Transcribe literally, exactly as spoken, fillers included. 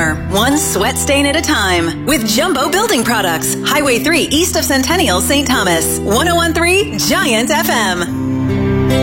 summer, one sweat stain at a time. With Jumbo Building Products, Highway three east of Centennial, Saint Thomas. one oh one point three Giant F M.